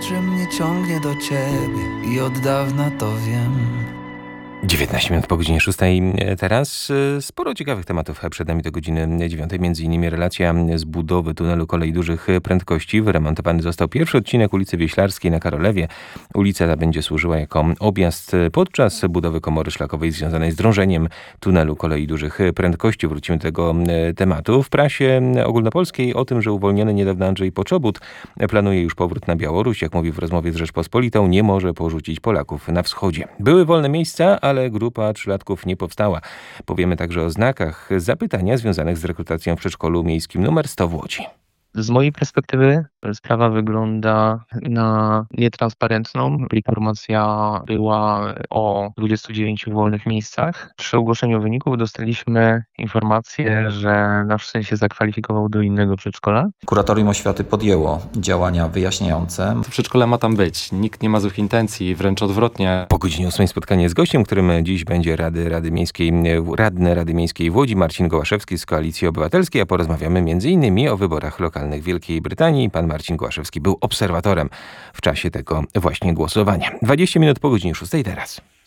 że mnie ciągnie do ciebie i od dawna to wiem. 19 minut po godzinie 6 teraz. Sporo ciekawych tematów przed nami do godziny 9. Między innymi relacja z budowy tunelu kolei dużych prędkości. Wyremontowany został pierwszy odcinek ulicy Wieślarskiej na Karolewie. Ulica ta będzie służyła jako objazd podczas budowy komory szlakowej związanej z drążeniem tunelu kolei dużych prędkości. Wrócimy do tego tematu. W prasie ogólnopolskiej o tym, że uwolniony niedawno Andrzej Poczobut planuje już powrót na Białoruś. Jak mówi w rozmowie z Rzeczpospolitą, nie może porzucić Polaków na wschodzie. Były wolne miejsca, ale grupa trzylatków nie powstała. Powiemy także o znakach zapytania związanych z rekrutacją w przedszkolu miejskim nr 100 w Łodzi. Z mojej perspektywy sprawa wygląda na nietransparentną. Informacja była o 29 wolnych miejscach. Przy ogłoszeniu wyników dostaliśmy informację, że nasz syn się zakwalifikował do innego przedszkola. Kuratorium Oświaty podjęło działania wyjaśniające. To przedszkole ma tam być. Nikt nie ma złych intencji, wręcz odwrotnie. Po godzinie 8 spotkanie z gościem, którym dziś będzie radny Rady Miejskiej w Łodzi, Marcin Gołaszewski z Koalicji Obywatelskiej, a porozmawiamy m.in. o wyborach lokalnych w Wielkiej Brytanii. Pan Marcin Gołaszewski był obserwatorem w czasie tego właśnie głosowania. 20 minut po godzinie 6 teraz.